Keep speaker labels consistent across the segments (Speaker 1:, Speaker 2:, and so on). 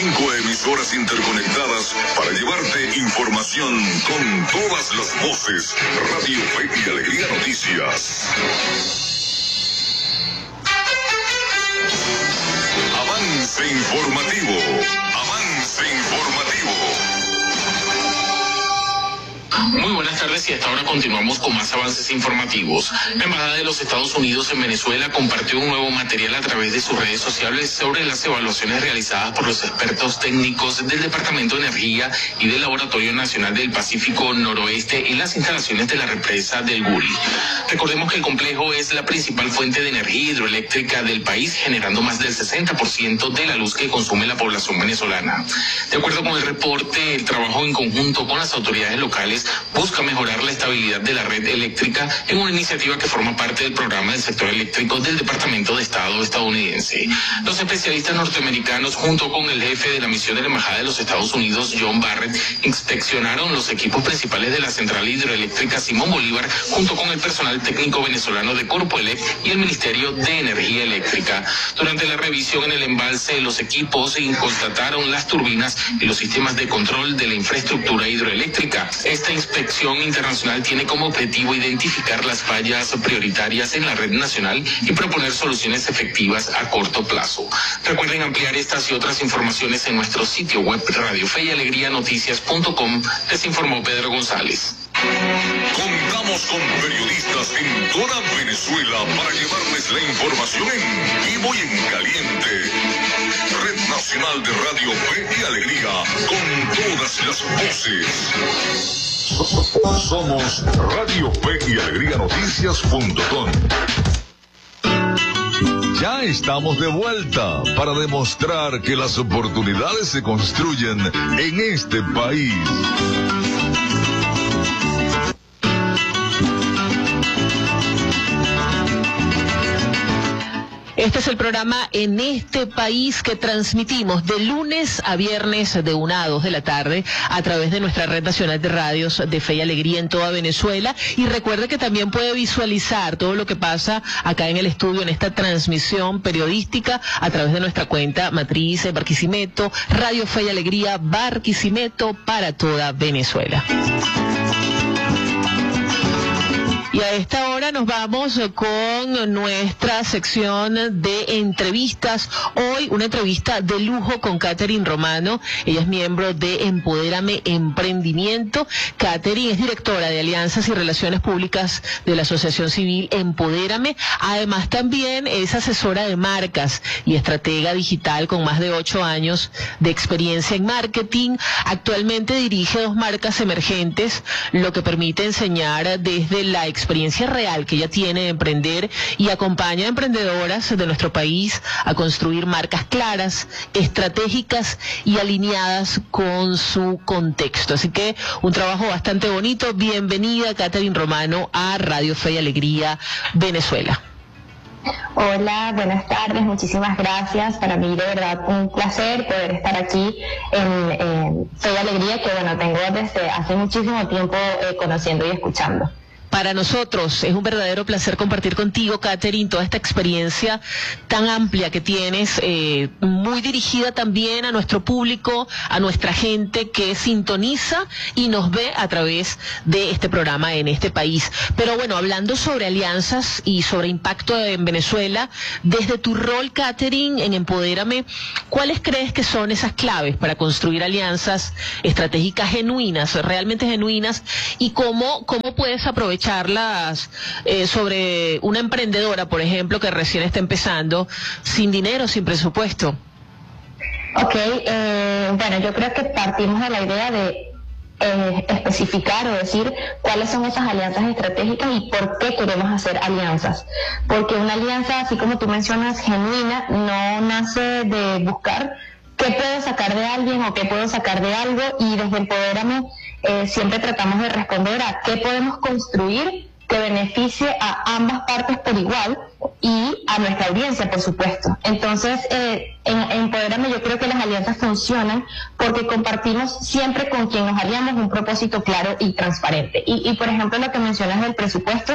Speaker 1: 5 emisoras interconectadas para llevarte información con todas las voces. Radio Fe y Alegría Noticias. Avance informativo. Avance informativo.
Speaker 2: Muy buenas tardes y hasta ahora continuamos con más avances informativos. La Embajada de los Estados Unidos en Venezuela compartió un nuevo material a través de sus redes sociales sobre las evaluaciones realizadas por los expertos técnicos del Departamento de Energía y del Laboratorio Nacional del Pacífico Noroeste en las instalaciones de la represa del Guri. Recordemos que el complejo es la principal fuente de energía hidroeléctrica del país, generando más del 60% de la luz que consume la población venezolana. De acuerdo con el reporte, el trabajo en conjunto con las autoridades locales busca mejorar la estabilidad de la red eléctrica en una iniciativa que forma parte del programa del sector eléctrico del Departamento de Estado estadounidense. Los especialistas norteamericanos, junto con el jefe de la misión de la Embajada de los Estados Unidos, John Barrett, inspeccionaron los equipos principales de la central hidroeléctrica Simón Bolívar, junto con el personal técnico venezolano de Corpoelec y el Ministerio de Energía Eléctrica. Durante la revisión en el embalse, los equipos constataron las turbinas y los sistemas de control de la infraestructura hidroeléctrica. Esta inspección internacional tiene como objetivo identificar las fallas prioritarias en la red nacional y proponer soluciones efectivas a corto plazo. Recuerden ampliar estas y otras informaciones en nuestro sitio web radiofeyalegrianoticias.com. Les informó Pedro González.
Speaker 1: Contamos con periodistas en toda Venezuela para llevarles la información en vivo y en caliente. Red Nacional de Radio Fe y Alegría, con todas las voces. Somos Radio Fe y Alegría Noticias.com.
Speaker 3: Ya estamos de vuelta para demostrar que las oportunidades se construyen en este país.
Speaker 4: Este es el programa En este País que transmitimos de lunes a viernes de 1 a 2 de la tarde a través de nuestra red nacional de radios de Fe y Alegría en toda Venezuela. Y recuerde que también puede visualizar todo lo que pasa acá en el estudio en esta transmisión periodística a través de nuestra cuenta matriz Barquisimeto, Radio Fe y Alegría Barquisimeto para toda Venezuela. Y a esta hora nos vamos con nuestra sección de entrevistas. Hoy una entrevista de lujo con Catherine Romano. Ella es miembro de Empodérame Emprendimiento. Catherine es directora de Alianzas y Relaciones Públicas de la Asociación Civil Empodérame. Además también es asesora de marcas y estratega digital con más de 8 años de experiencia en marketing. Actualmente dirige 2 marcas emergentes, lo que permite enseñar desde la experiencia real que ella tiene de emprender y acompaña a emprendedoras de nuestro país a construir marcas claras, estratégicas y alineadas con su contexto. Así que un trabajo bastante bonito. Bienvenida, Catherine Romano, a Radio Fe y Alegría Venezuela.
Speaker 5: Hola, buenas tardes, muchísimas gracias. Para mí de verdad un placer poder estar aquí en Fe y Alegría, que bueno, tengo desde hace muchísimo tiempo conociendo y escuchando.
Speaker 4: Para nosotros es un verdadero placer compartir contigo, Catherine, toda esta experiencia tan amplia que tienes, muy dirigida también a nuestro público, a nuestra gente que sintoniza y nos ve a través de este programa En este País. Pero bueno, hablando sobre alianzas y sobre impacto en Venezuela, desde tu rol, Catherine, en Empodérame, ¿cuáles crees que son esas claves para construir alianzas estratégicas genuinas, realmente genuinas, y cómo puedes aprovecharlas sobre una emprendedora, por ejemplo, que recién está empezando, sin dinero, sin presupuesto?
Speaker 5: Ok, bueno, yo creo que partimos de la idea de especificar o decir cuáles son esas alianzas estratégicas y por qué queremos hacer alianzas. Porque una alianza, así como tú mencionas, genuina, no nace de buscar qué puedo sacar de alguien o qué puedo sacar de algo, y desde Empodérame siempre tratamos de responder a qué podemos construir que beneficie a ambas partes por igual y a nuestra audiencia, por supuesto. Entonces, en Empodérame yo creo que las alianzas funcionan porque compartimos siempre con quien nos aliamos un propósito claro y transparente. Y por ejemplo, lo que mencionas del presupuesto,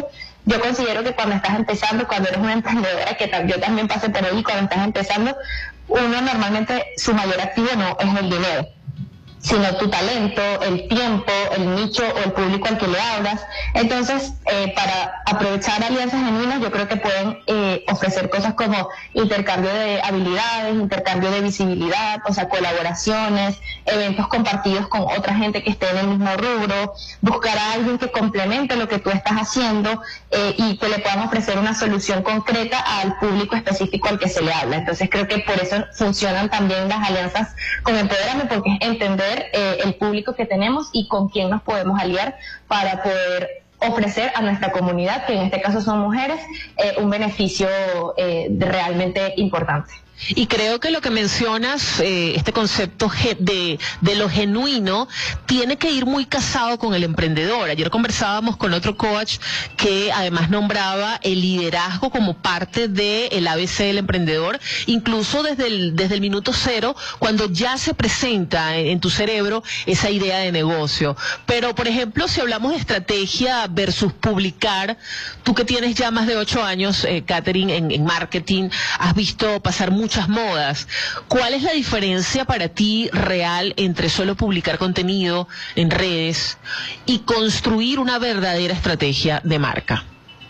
Speaker 5: yo considero que cuando estás empezando, cuando eres una emprendedora, que yo también pasé por ahí, cuando estás empezando, uno normalmente su mayor activo no es el dinero, sino tu talento, el tiempo, el nicho o el público al que le hablas. Entonces, para aprovechar alianzas genuinas, yo creo que pueden ofrecer cosas como intercambio de habilidades, intercambio de visibilidad, o sea, colaboraciones, eventos compartidos con otra gente que esté en el mismo rubro, buscar a alguien que complemente lo que tú estás haciendo y que le puedan ofrecer una solución concreta al público específico al que se le habla. Entonces, creo que por eso funcionan también las alianzas con Empodérame, porque es entender el público que tenemos y con quién nos podemos aliar para poder ofrecer a nuestra comunidad, que en este caso son mujeres, un beneficio realmente importante.
Speaker 4: Y creo que lo que mencionas, este concepto de lo genuino, tiene que ir muy casado con el emprendedor. Ayer conversábamos con otro coach que además nombraba el liderazgo como parte del ABC del emprendedor, incluso desde el minuto cero, cuando ya se presenta en tu cerebro esa idea de negocio. Pero, por ejemplo, si hablamos de estrategia versus publicar, tú que tienes ya más de 8 años, Catherine, en marketing, has visto pasar muchas modas. ¿Cuál es la diferencia para ti real entre solo publicar contenido en redes y construir una verdadera estrategia de marca?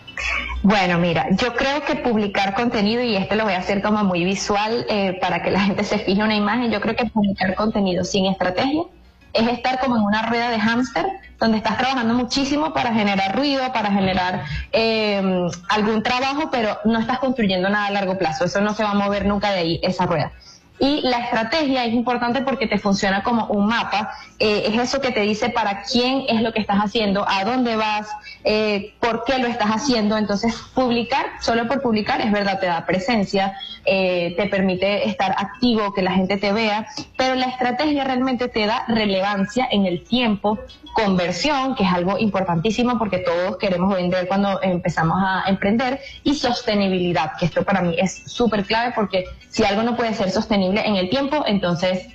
Speaker 5: Bueno, mira, yo creo que publicar contenido, y esto lo voy a hacer como muy visual para que la gente se fije una imagen, yo creo que publicar contenido sin estrategia es estar como en una rueda de hámster, donde estás trabajando muchísimo para generar ruido, para generar algún trabajo, pero no estás construyendo nada a largo plazo. Eso no se va a mover nunca de ahí, esa rueda. Y la estrategia es importante porque te funciona como un mapa, es eso que te dice para quién es lo que estás haciendo, a dónde vas, por qué lo estás haciendo. Entonces, publicar, solo por publicar, es verdad, te da presencia, te permite estar activo, que la gente te vea, pero la estrategia realmente te da relevancia en el tiempo, conversión, que es algo importantísimo porque todos queremos vender cuando empezamos a emprender, y sostenibilidad, que esto para mí es súper clave, porque si algo no puede ser sostenible en el tiempo, entonces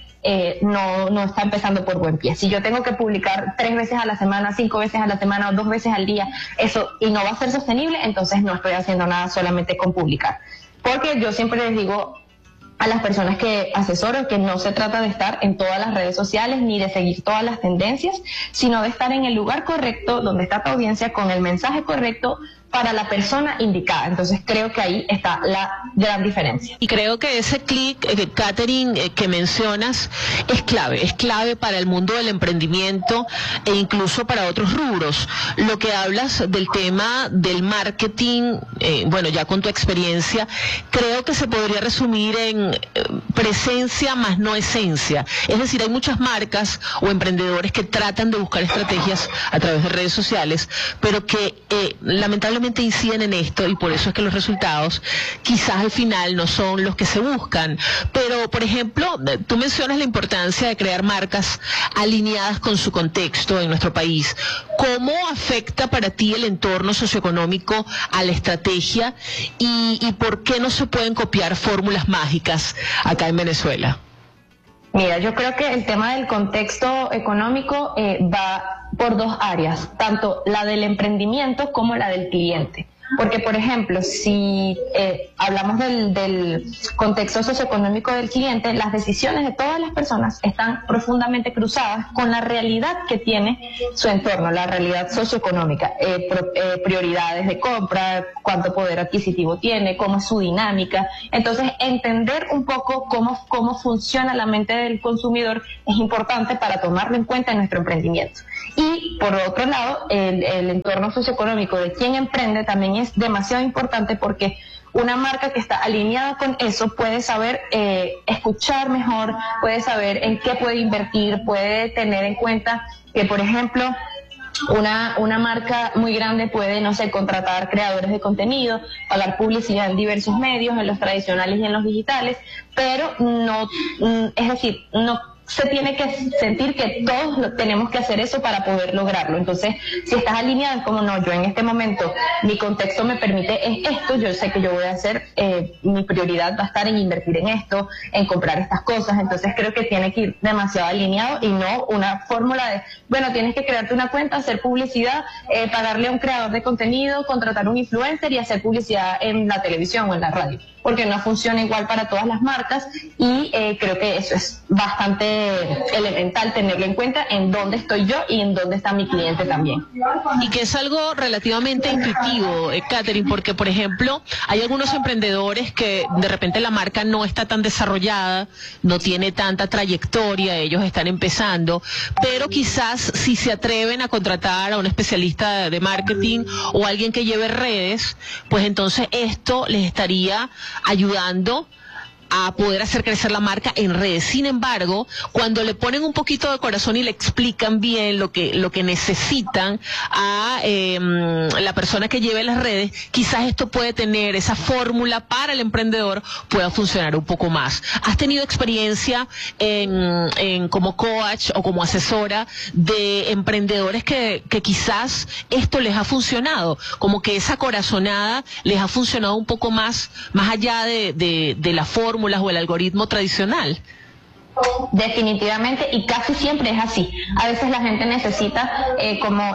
Speaker 5: no está empezando por buen pie. Si yo tengo que publicar 3 veces a la semana, 5 veces a la semana o 2 veces al día, eso y no va a ser sostenible, entonces no estoy haciendo nada solamente con publicar. Porque yo siempre les digo a las personas que asesoro que no se trata de estar en todas las redes sociales ni de seguir todas las tendencias, sino de estar en el lugar correcto, donde está tu audiencia, con el mensaje correcto para la persona indicada. Entonces creo que ahí está la gran diferencia.
Speaker 4: Y creo que ese clic, Catherine, que mencionas, es clave para el mundo del emprendimiento e incluso para otros rubros. Lo que hablas del tema del marketing, bueno, ya con tu experiencia, creo que se podría resumir en presencia más no esencia. Es decir, hay muchas marcas o emprendedores que tratan de buscar estrategias a través de redes sociales, pero que lamentablemente inciden en esto, y por eso es que los resultados quizás al final no son los que se buscan. Pero, por ejemplo, tú mencionas la importancia de crear marcas alineadas con su contexto en nuestro país. ¿Cómo afecta para ti el entorno socioeconómico a la estrategia y por qué no se pueden copiar fórmulas mágicas acá en Venezuela?
Speaker 5: Mira, yo creo que el tema del contexto económico va por 2 áreas, tanto la del emprendimiento como la del cliente. Porque, por ejemplo, si hablamos del contexto socioeconómico del cliente, las decisiones de todas las personas están profundamente cruzadas con la realidad que tiene su entorno, la realidad socioeconómica, prioridades de compra, cuánto poder adquisitivo tiene, cómo es su dinámica. Entonces, entender un poco cómo funciona la mente del consumidor es importante para tomarlo en cuenta en nuestro emprendimiento. Y, por otro lado, el entorno socioeconómico de quien emprende también es demasiado importante, porque una marca que está alineada con eso puede saber escuchar mejor, puede saber en qué puede invertir, puede tener en cuenta que, por ejemplo, una marca muy grande puede, no sé, contratar creadores de contenido, pagar publicidad en diversos medios, en los tradicionales y en los digitales, pero no se tiene que sentir que todos tenemos que hacer eso para poder lograrlo. Entonces, si estás alineado, es como no, yo en este momento, mi contexto me permite esto, yo sé que yo voy a hacer, mi prioridad va a estar en invertir en esto, en comprar estas cosas. Entonces creo que tiene que ir demasiado alineado y no una fórmula de, bueno, tienes que crearte una cuenta, hacer publicidad, pagarle a un creador de contenido, contratar un influencer y hacer publicidad en la televisión o en la radio, porque no funciona igual para todas las marcas y creo que eso es bastante elemental tenerlo en cuenta en dónde estoy yo y en dónde está mi cliente también.
Speaker 4: Y que es algo relativamente intuitivo, Catherine, porque por ejemplo hay algunos emprendedores que de repente la marca no está tan desarrollada, no tiene tanta trayectoria, ellos están empezando, pero quizás si se atreven a contratar a un especialista de marketing o alguien que lleve redes, pues entonces esto les estaría ayudando a poder hacer crecer la marca en redes. Sin embargo, cuando le ponen un poquito de corazón y le explican bien lo que necesitan a la persona que lleve las redes, quizás esto puede tener, esa fórmula para el emprendedor pueda funcionar un poco más. ¿Has tenido experiencia en como coach o como asesora de emprendedores que quizás esto les ha funcionado? Como que esa corazonada les ha funcionado un poco más allá de la fórmula o el algoritmo tradicional.
Speaker 5: Definitivamente, y casi siempre es así. A veces la gente necesita como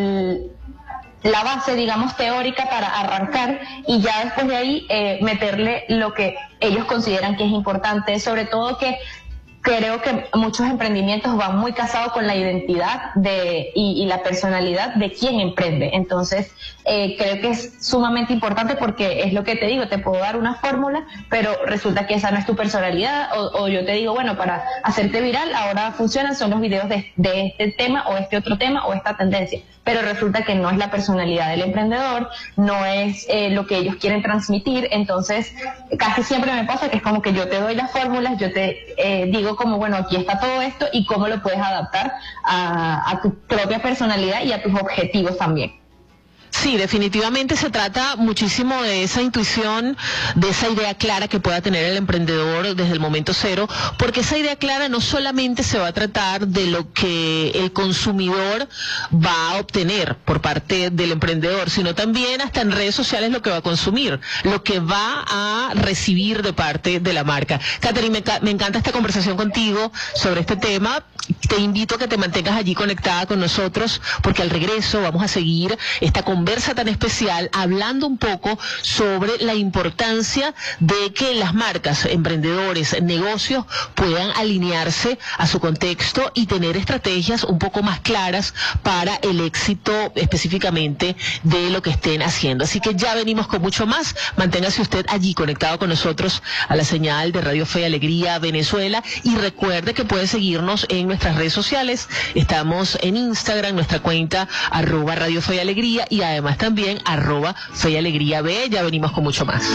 Speaker 5: la base, digamos, teórica para arrancar y ya después de ahí meterle lo que ellos consideran que es importante, sobre todo que creo que muchos emprendimientos van muy casados con la identidad y la personalidad de quien emprende. Entonces, creo que es sumamente importante porque es lo que te digo, te puedo dar una fórmula, pero resulta que esa no es tu personalidad, o yo te digo, bueno, para hacerte viral, ahora funcionan, son los videos de este tema, o este otro tema, o esta tendencia. Pero resulta que no es la personalidad del emprendedor, no es lo que ellos quieren transmitir. Entonces, casi siempre me pasa que es como que yo te doy las fórmulas, yo te digo como, bueno, aquí está todo esto y cómo lo puedes adaptar a tu propia personalidad y a tus objetivos también.
Speaker 4: Sí, definitivamente se trata muchísimo de esa intuición, de esa idea clara que pueda tener el emprendedor desde el momento cero, porque esa idea clara no solamente se va a tratar de lo que el consumidor va a obtener por parte del emprendedor, sino también hasta en redes sociales lo que va a consumir, lo que va a recibir de parte de la marca. Catherine, me encanta esta conversación contigo sobre este tema. Te invito a que te mantengas allí conectada con nosotros, porque al regreso vamos a seguir esta conversa tan especial hablando un poco sobre la importancia de que las marcas, emprendedores, negocios puedan alinearse a su contexto y tener estrategias un poco más claras para el éxito específicamente de lo que estén haciendo. Así que ya venimos con mucho más. Manténgase usted allí conectado con nosotros a la señal de Radio Fe y Alegría Venezuela, y recuerde que puede seguirnos en nuestras redes sociales. Estamos en Instagram, nuestra cuenta @Radio Fe y Alegría, y además también @Fe y Alegría B. Ya venimos con mucho más.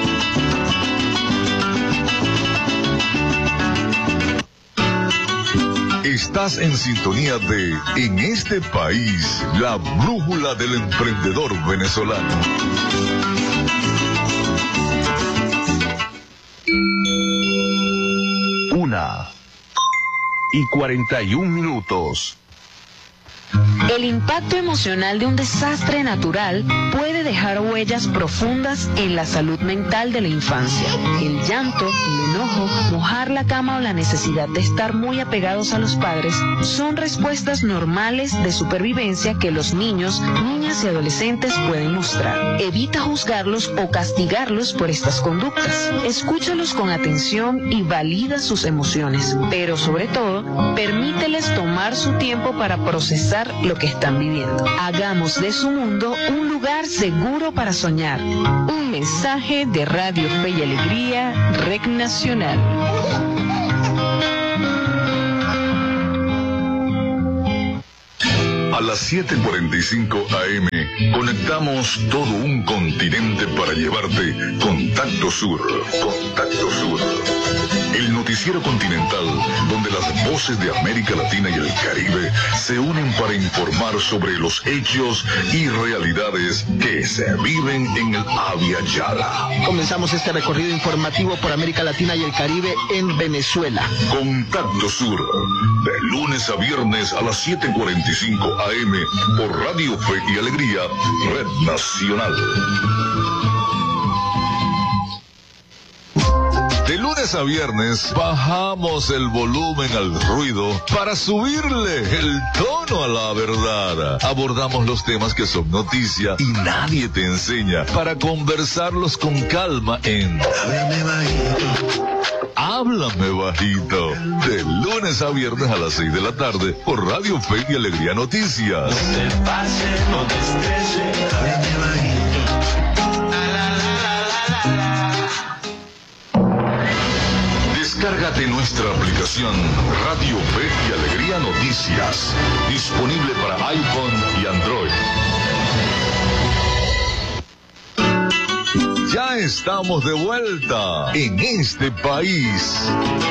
Speaker 3: Estás en sintonía de En este país, la brújula del emprendedor venezolano.
Speaker 6: Una y 41 minutos.
Speaker 7: El impacto emocional de un desastre natural puede dejar huellas profundas en la salud mental de la infancia. El llanto, el enojo, mojar la cama o la necesidad de estar muy apegados a los padres son respuestas normales de supervivencia que los niños, niñas y adolescentes pueden mostrar. Evita juzgarlos o castigarlos por estas conductas. Escúchalos con atención y valida sus emociones, pero sobre todo, permíteles tomar su tiempo para procesar lo que están viviendo. Hagamos de su mundo un lugar seguro para soñar. Un mensaje de Radio Fe y Alegría, Rec Nacional.
Speaker 3: A las 7:45 AM conectamos todo un continente para llevarte Contacto Sur. Contacto Sur. El noticiero noticiero continental donde las voces de América Latina y el Caribe se unen para informar sobre los hechos y realidades que se viven en el Abya Yala.
Speaker 8: Comenzamos este recorrido informativo por América Latina y el Caribe en Venezuela.
Speaker 3: Contacto Sur, de lunes a viernes a las 7:45 AM por Radio Fe y Alegría, Red Nacional. De lunes a viernes bajamos el volumen al ruido para subirle el tono a la verdad. Abordamos los temas que son noticia y nadie te enseña para conversarlos con calma en Háblame Bajito. De lunes a viernes a las 6 de la tarde por Radio Fe y Alegría Noticias.
Speaker 9: No te pases, no te estreses, háblame bajito.
Speaker 3: Descárgate nuestra aplicación Radio Fe y Alegría Noticias, disponible para iPhone y Android. Ya estamos de vuelta en este país.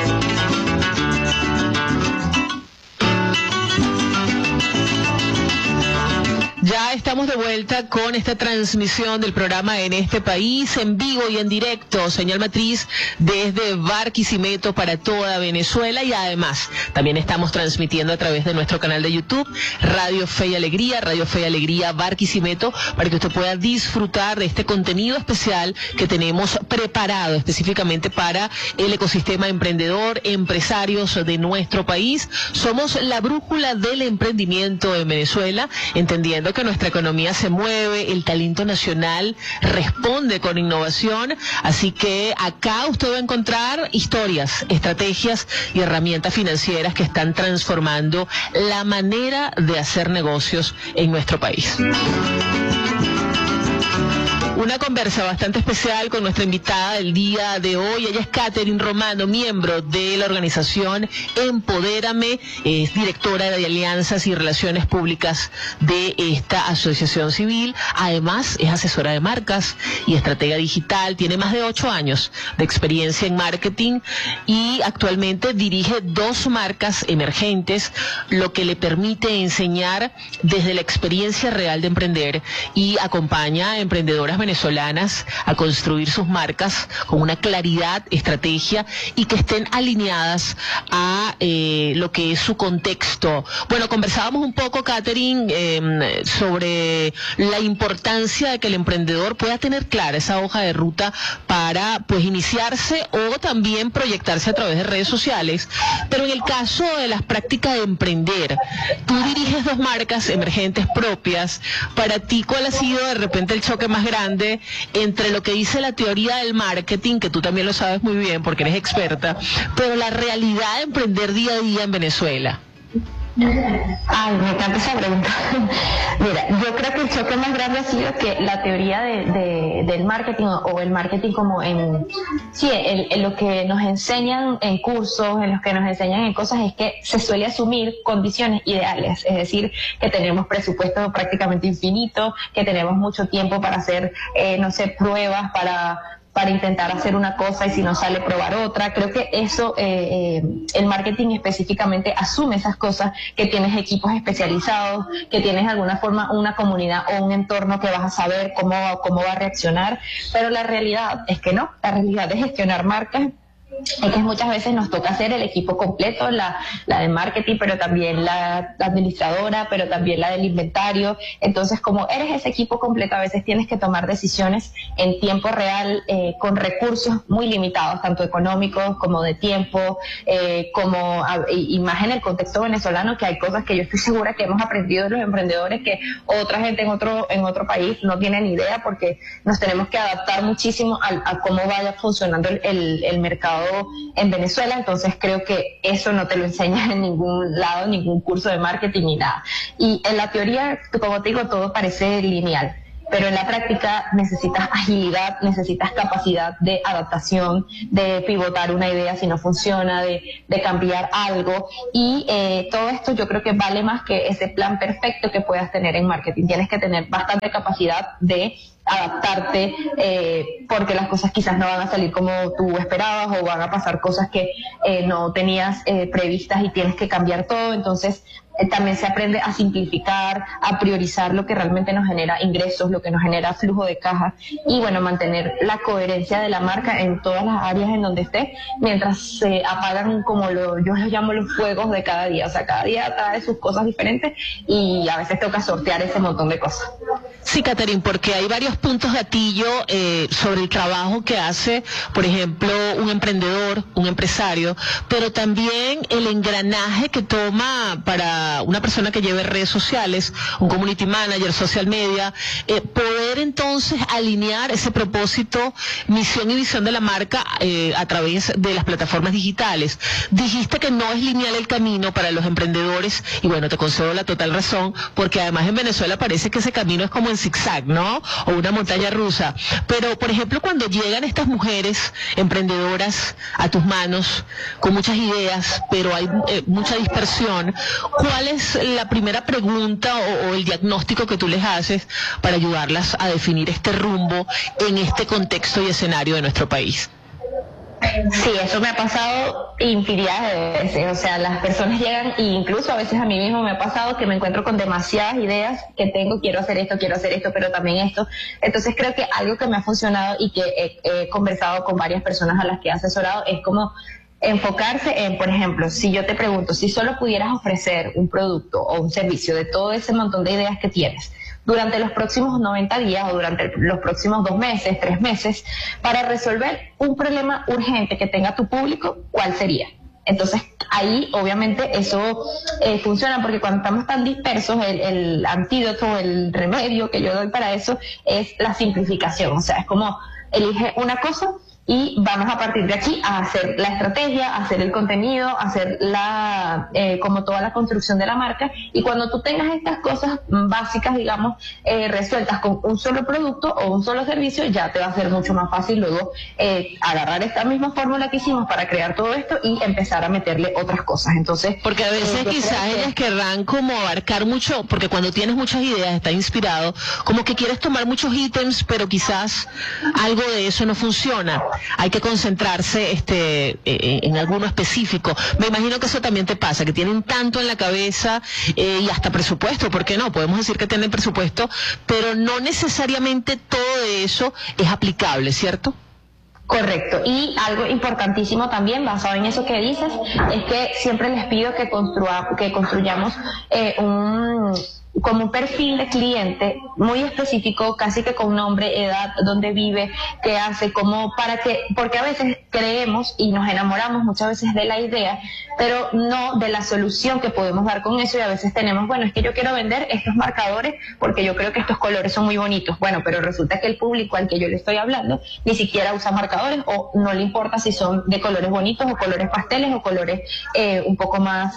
Speaker 4: Ya estamos de vuelta con esta transmisión del programa En este país, en vivo y en directo, señal matriz desde Barquisimeto para toda Venezuela, y además también estamos transmitiendo a través de nuestro canal de YouTube, Radio Fe y Alegría Barquisimeto, para que usted pueda disfrutar de este contenido especial que tenemos preparado específicamente para el ecosistema emprendedor, empresarios de nuestro país. Somos la brújula del emprendimiento en Venezuela, entendiendo que nuestra economía se mueve, el talento nacional responde con innovación, así que acá usted va a encontrar historias, estrategias y herramientas financieras que están transformando la manera de hacer negocios en nuestro país. Una conversa bastante especial con nuestra invitada del día de hoy. Ella es Catherine Romano, miembro de la organización Empodérame, es directora de alianzas y relaciones públicas de esta asociación civil. Además, es asesora de marcas y estratega digital. Tiene más de 8 años de experiencia en marketing y actualmente dirige 2 marcas emergentes, lo que le permite enseñar desde la experiencia real de emprender, y acompaña a emprendedoras venezolanas a construir sus marcas con una claridad, estrategia, y que estén alineadas a lo que es su contexto. Bueno, conversábamos un poco, Catherine, sobre la importancia de que el emprendedor pueda tener clara esa hoja de ruta para, pues, iniciarse o también proyectarse a través de redes sociales. Pero en el caso de las prácticas de emprender, tú diriges 2 marcas emergentes propias. Para ti, ¿cuál ha sido de repente el choque más grande entre lo que dice la teoría del marketing, que tú también lo sabes muy bien porque eres experta, pero la realidad de emprender día a día en Venezuela?
Speaker 5: Ay, me encanta esa pregunta. Mira, yo creo que el choque más grande ha sido que la teoría del marketing, o el marketing como en lo que nos enseñan en cursos, en los que nos enseñan en cosas, es que se suele asumir condiciones ideales, es decir, que tenemos presupuesto prácticamente infinito, que tenemos mucho tiempo para hacer, pruebas, para intentar hacer una cosa, y si no sale, probar otra. Creo que eso, el marketing específicamente asume esas cosas, que tienes equipos especializados, que tienes de alguna forma una comunidad o un entorno que vas a saber cómo va a reaccionar, pero la realidad es que no. La realidad de gestionar marcas es que muchas veces nos toca hacer el equipo completo, la de marketing, pero también la administradora, pero también la del inventario. Entonces, como eres ese equipo completo, a veces tienes que tomar decisiones en tiempo real, con recursos muy limitados, tanto económicos como de tiempo, y más en el contexto venezolano, que hay cosas que yo estoy segura que hemos aprendido de los emprendedores que otra gente en otro país no tiene ni idea, porque nos tenemos que adaptar muchísimo a cómo vaya funcionando el mercado en Venezuela. Entonces creo que eso no te lo enseñan en ningún lado, ningún curso de marketing ni nada. Y en la teoría, como te digo, todo parece lineal, pero en la práctica necesitas agilidad, necesitas capacidad de adaptación, de pivotar una idea si no funciona, de cambiar algo, y todo esto yo creo que vale más que ese plan perfecto que puedas tener en marketing. Tienes que tener bastante capacidad de adaptarte, porque las cosas quizás no van a salir como tú esperabas o van a pasar cosas que no tenías previstas y tienes que cambiar todo. Entonces también se aprende a simplificar, a priorizar lo que realmente nos genera ingresos, lo que nos genera flujo de caja y bueno, mantener la coherencia de la marca en todas las áreas en donde esté, mientras se apagan como yo los llamo los fuegos de cada día. O sea, cada día trae sus cosas diferentes y a veces toca sortear ese montón de cosas.
Speaker 4: Sí, Catherine, porque hay varios puntos gatillo sobre el trabajo que hace, por ejemplo, un emprendedor, un empresario, pero también el engranaje que toma para una persona que lleve redes sociales, un community manager, social media, poder entonces alinear ese propósito, misión y visión de la marca a través de las plataformas digitales. Dijiste que no es lineal el camino para los emprendedores y bueno, te concedo la total razón, porque además en Venezuela parece que ese camino es como en zigzag, ¿no? O una montaña rusa. Pero, por ejemplo, cuando llegan estas mujeres emprendedoras a tus manos con muchas ideas, pero hay mucha dispersión, ¿cuál es la primera pregunta o el diagnóstico que tú les haces para ayudarlas a definir este rumbo en este contexto y escenario de nuestro país?
Speaker 5: Sí, eso me ha pasado infinidad de veces. O sea, las personas llegan e incluso a veces a mí mismo me ha pasado que me encuentro con demasiadas ideas que tengo, quiero hacer esto, pero también esto. Entonces creo que algo que me ha funcionado y que he conversado con varias personas a las que he asesorado es como enfocarse en, por ejemplo, si yo te pregunto, si solo pudieras ofrecer un producto o un servicio de todo ese montón de ideas que tienes durante los próximos 90 días o durante los próximos 2 meses, 3 meses, para resolver un problema urgente que tenga tu público, ¿cuál sería? Entonces, ahí obviamente eso funciona, porque cuando estamos tan dispersos, el antídoto, el remedio que yo doy para eso es la simplificación. O sea, es como elige una cosa y vamos a partir de aquí a hacer la estrategia, a hacer el contenido, a hacer como toda la construcción de la marca. Y cuando tú tengas estas cosas básicas, digamos, resueltas con un solo producto o un solo servicio, ya te va a ser mucho más fácil luego agarrar esta misma fórmula que hicimos para crear todo esto y empezar a meterle otras cosas. Entonces,
Speaker 4: porque a veces quizás ellas querrán como abarcar mucho, porque cuando tienes muchas ideas, estás inspirado, como que quieres tomar muchos ítems, pero quizás algo de eso no funciona. Hay que concentrarse en alguno específico. Me imagino que eso también te pasa, que tienen tanto en la cabeza y hasta presupuesto, ¿por qué no? Podemos decir que tienen presupuesto, pero no necesariamente todo de eso es aplicable, ¿cierto?
Speaker 5: Correcto. Y algo importantísimo también, basado en eso que dices, es que siempre les pido que construyamos como un perfil de cliente muy específico, casi que con nombre, edad, dónde vive, qué hace, porque a veces creemos y nos enamoramos muchas veces de la idea, pero no de la solución que podemos dar con eso. Y a veces tenemos, bueno, es que yo quiero vender estos marcadores porque yo creo que estos colores son muy bonitos. Bueno, pero resulta que el público al que yo le estoy hablando ni siquiera usa marcadores, o no le importa si son de colores bonitos o colores pasteles o colores un poco más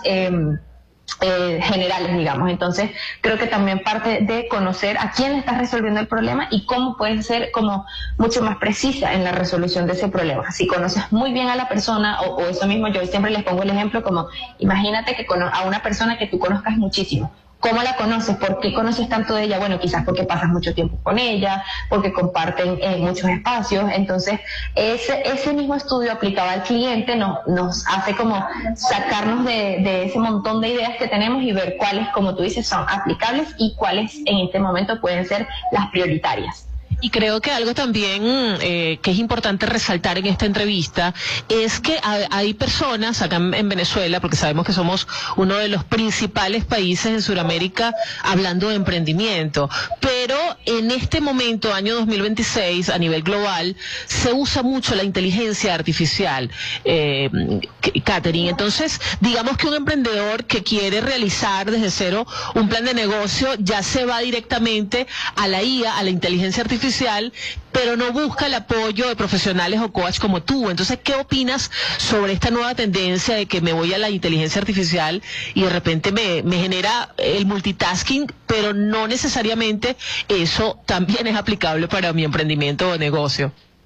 Speaker 5: generales, digamos. Entonces creo que también parte de conocer a quién le estás resolviendo el problema y cómo puedes ser como mucho más precisa en la resolución de ese problema. Si conoces muy bien a la persona, o eso mismo, yo siempre les pongo el ejemplo como, imagínate que a una persona que tú conozcas muchísimo. ¿Cómo la conoces? ¿Por qué conoces tanto de ella? Bueno, quizás porque pasas mucho tiempo con ella, porque comparten muchos espacios. Entonces, ese mismo estudio aplicado al cliente nos hace como sacarnos de ese montón de ideas que tenemos y ver cuáles, como tú dices, son aplicables y cuáles en este momento pueden ser las prioritarias.
Speaker 4: Y creo que algo también que es importante resaltar en esta entrevista es que hay personas acá en Venezuela, porque sabemos que somos uno de los principales países en Sudamérica hablando de emprendimiento, pero en este momento, año 2026, a nivel global, se usa mucho la inteligencia artificial, Catherine. Entonces, digamos que un emprendedor que quiere realizar desde cero un plan de negocio ya se va directamente a la IA, a la inteligencia artificial, pero no busca el apoyo de profesionales o coach como tú. Entonces, ¿qué opinas sobre esta nueva tendencia de que me voy a la inteligencia artificial y de repente me genera el multitasking, pero no necesariamente eso también es aplicable para mi emprendimiento o negocio?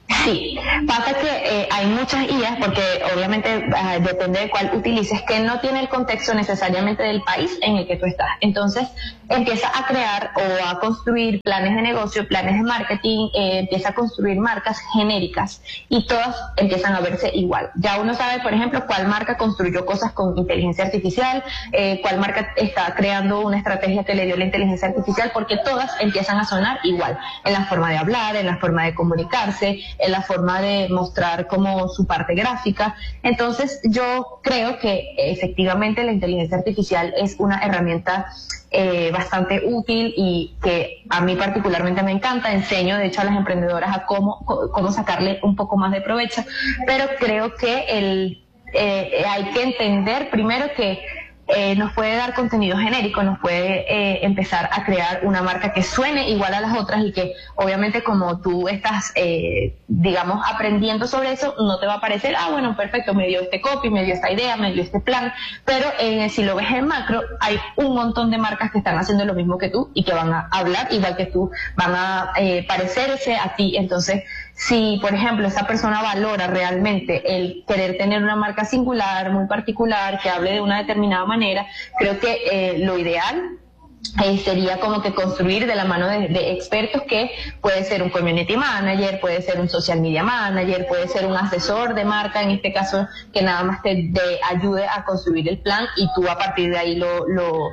Speaker 5: Sí, pasa que hay muchas IAs, porque obviamente depende de cuál utilices, que no tiene el contexto necesariamente del país en el que tú estás. Entonces empieza a crear o a construir planes de negocio, planes de marketing, empieza a construir marcas genéricas y todas empiezan a verse igual. Ya uno sabe, por ejemplo, cuál marca construyó cosas con inteligencia artificial, cuál marca está creando una estrategia que le dio la inteligencia artificial, porque todas empiezan a sonar igual, en la forma de hablar, en la forma de comunicarse, en la forma de mostrar como su parte gráfica. Entonces yo creo que efectivamente la inteligencia artificial es una herramienta bastante útil y que a mí particularmente me encanta. Enseño de hecho a las emprendedoras a cómo sacarle un poco más de provecho, pero creo que hay que entender primero que nos puede dar contenido genérico, nos puede empezar a crear una marca que suene igual a las otras y que obviamente como tú estás, digamos, aprendiendo sobre eso, no te va a parecer, bueno, perfecto, me dio este copy, me dio esta idea, me dio este plan, pero si lo ves en macro, hay un montón de marcas que están haciendo lo mismo que tú y que van a hablar igual que tú, van a parecerse a ti. Entonces, si, por ejemplo, esa persona valora realmente el querer tener una marca singular, muy particular, que hable de una determinada manera, creo que lo ideal sería como que construir de la mano de expertos, que puede ser un community manager, puede ser un social media manager, puede ser un asesor de marca, en este caso, que nada más te ayude a construir el plan y tú a partir de ahí lo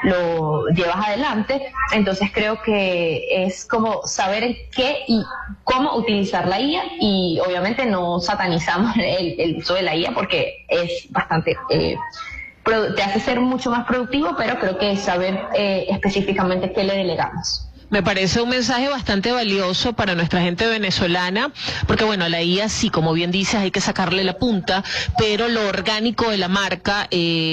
Speaker 5: llevas adelante. Entonces creo que es como saber en qué y cómo utilizar la IA, y obviamente no satanizamos el uso de la IA porque es bastante te hace ser mucho más productivo, pero creo que es saber específicamente qué le delegamos.
Speaker 4: Me parece un mensaje bastante valioso para nuestra gente venezolana, porque bueno, la IA sí, como bien dices, hay que sacarle la punta, pero lo orgánico de la marca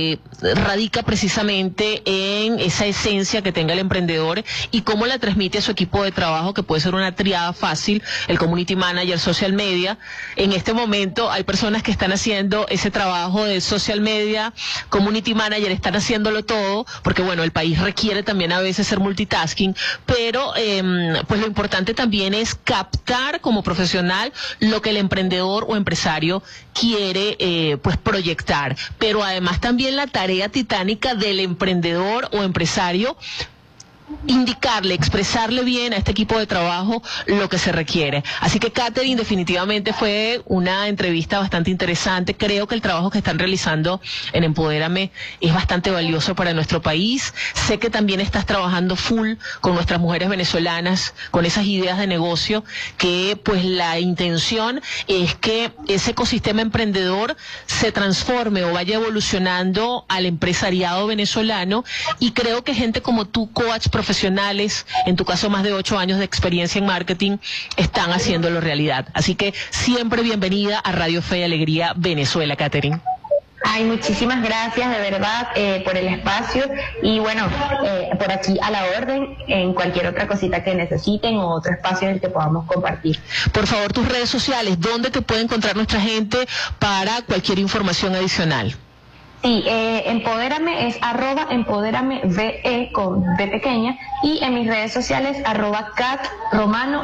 Speaker 4: radica precisamente en esa esencia que tenga el emprendedor y cómo la transmite a su equipo de trabajo, que puede ser una triada fácil, el community manager, social media. En este momento hay personas que están haciendo ese trabajo de social media, community manager, están haciéndolo todo, porque bueno, el país requiere también a veces ser multitasking, pero pues lo importante también es captar como profesional lo que el emprendedor o empresario quiere pues proyectar, pero además también la tarea titánica del emprendedor o empresario, indicarle, expresarle bien a este equipo de trabajo lo que se requiere. Así que, Katherine, definitivamente fue una entrevista bastante interesante. Creo que el trabajo que están realizando en Empodérame es bastante valioso para nuestro país. Sé que también estás trabajando full con nuestras mujeres venezolanas, con esas ideas de negocio, que pues la intención es que ese ecosistema emprendedor se transforme o vaya evolucionando al empresariado venezolano, y creo que gente como tú, coach profesionales, en tu caso más de 8 años de experiencia en marketing, están haciéndolo realidad. Así que siempre bienvenida a Radio Fe y Alegría Venezuela, Katherine.
Speaker 5: Ay, muchísimas gracias de verdad por el espacio, y bueno, por aquí a la orden en cualquier otra cosita que necesiten o otro espacio en el que podamos compartir.
Speaker 4: Por favor, tus redes sociales, ¿dónde te puede encontrar nuestra gente para cualquier información adicional?
Speaker 5: Sí, Empodérame es @empodérameVE con B pequeña, y en mis redes sociales @CatRomanoP.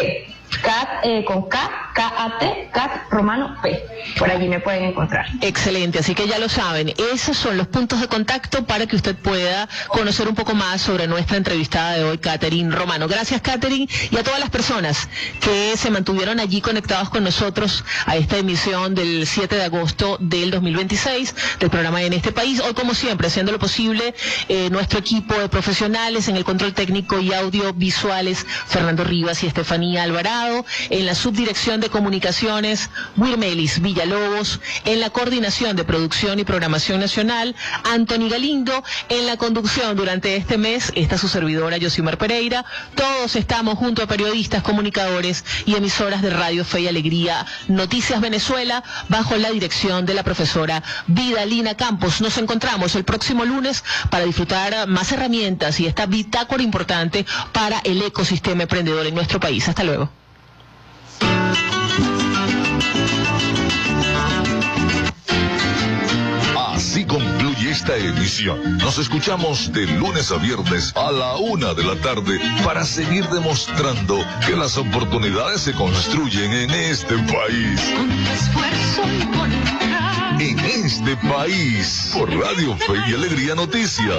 Speaker 5: Cat con K-A-T, Cat Romano P. Por allí me pueden encontrar.
Speaker 4: Excelente, así que ya lo saben, esos son los puntos de contacto para que usted pueda conocer un poco más sobre nuestra entrevistada de hoy, Katherine Romano. Gracias, Katherine, y a todas las personas que se mantuvieron allí conectados con nosotros a esta emisión del 7 de agosto del 2026 del programa En Este País. Hoy, como siempre, haciendo lo posible, nuestro equipo de profesionales en el control técnico y audiovisuales, Fernando Rivas y Estefanía Alvarado. En la subdirección de comunicaciones, Wirmelis Villalobos. En la coordinación de producción y programación nacional, Anthony Galindo. En la conducción durante este mes, está su servidora Yosimar Pereira. Todos estamos junto a periodistas, comunicadores y emisoras de Radio Fe y Alegría Noticias Venezuela, bajo la dirección de la profesora Vidalina Campos. Nos encontramos el próximo lunes para disfrutar más herramientas y esta bitácora importante para el ecosistema emprendedor en nuestro país. Hasta luego.
Speaker 3: Así concluye esta esta emisión. Nos escuchamos de lunes a viernes a la 1 de la tarde para seguir demostrando que las oportunidades se construyen en este país. En este país, por Radio Fe y Alegría Noticias.